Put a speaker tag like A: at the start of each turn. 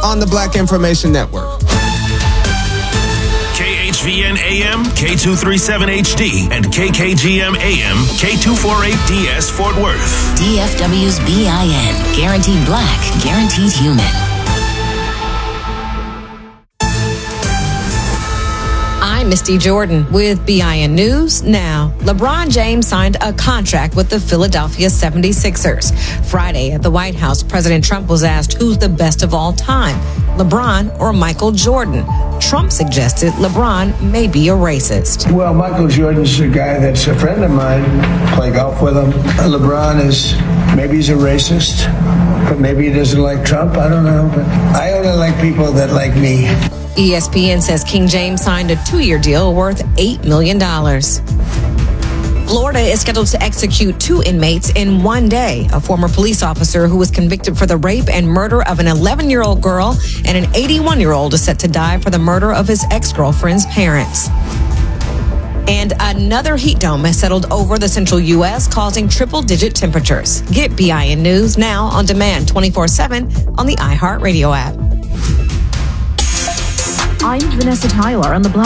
A: on the Black Information Network.
B: KHVN AM, K237HD, and KKGM AM, K248DS Fort Worth.
C: DFW's BIN. Guaranteed black, guaranteed human.
D: I'm Misty Jordan with BIN News Now. LeBron James signed a contract with the Philadelphia 76ers. Friday at the White House, President Trump was asked who's the best of all time, LeBron or Michael Jordan. Trump suggested LeBron may be a racist.
E: Well, Michael Jordan's a guy that's a friend of mine. Play golf with him. LeBron maybe he's a racist, but maybe he doesn't like Trump. I don't know, but I only like people that like me.
D: ESPN says King James signed a 2-year deal worth $8 million. Florida is scheduled to execute 2 inmates in one day. A former police officer who was convicted for the rape and murder of an 11-year-old girl and an 81-year-old is set to die for the murder of his ex-girlfriend's parents. And another heat dome has settled over the central U.S., causing triple-digit temperatures. Get BIN News now on demand 24/7 on the iHeartRadio app.
F: I'm Vanessa Tyler on the Black